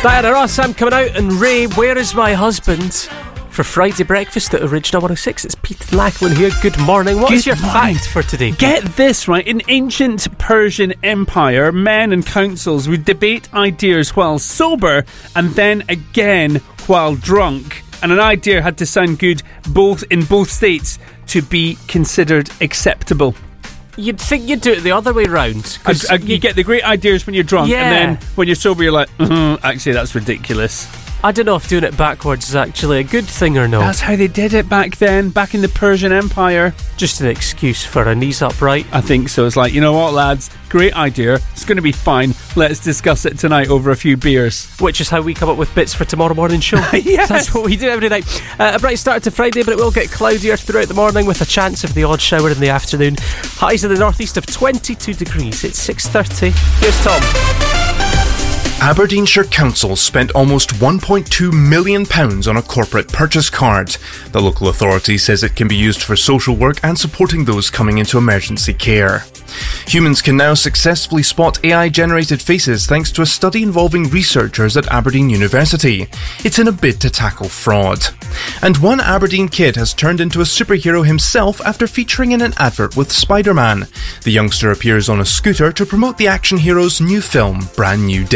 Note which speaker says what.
Speaker 1: Diana Ross, I'm coming out, and Ray, Where Is My Husband? For Friday breakfast at Original 106. It's Peter Lachlan here. Good morning. What's your fact for today?
Speaker 2: Get this, right? In ancient Persian Empire, men and councils would debate ideas while sober and then again while drunk. And an idea had to sound good in both states to be considered acceptable.
Speaker 1: You'd think you'd do it the other way round.
Speaker 2: You get the great ideas when you're drunk,
Speaker 1: Yeah.
Speaker 2: and then when you're sober, you're like, actually, that's ridiculous.
Speaker 1: I don't know if doing it backwards is actually a good thing or not.
Speaker 2: That's how they did it back then, back in the Persian Empire.
Speaker 1: Just an excuse for a knees upright.
Speaker 2: I think so. It's like, you know what, lads? Great idea. It's going to be fine. Let's discuss it tonight over a few beers.
Speaker 1: Which is how we come up with bits for tomorrow morning's show.
Speaker 2: Yes.
Speaker 1: That's what we do every night. A bright start to Friday, but it will get cloudier throughout the morning with a chance of the odd shower in the afternoon. Highs in the northeast of 22 degrees. It's 6:30. Here's Tom.
Speaker 3: Aberdeenshire Council spent almost £1.2 million on a corporate purchase card. The local authority says it can be used for social work and supporting those coming into emergency care. Humans can now successfully spot AI-generated faces thanks to a study involving researchers at Aberdeen University. It's in a bid to tackle fraud. And one Aberdeen kid has turned into a superhero himself after featuring in an advert with Spider-Man. The youngster appears on a scooter to promote the action hero's new film, Brand New Day.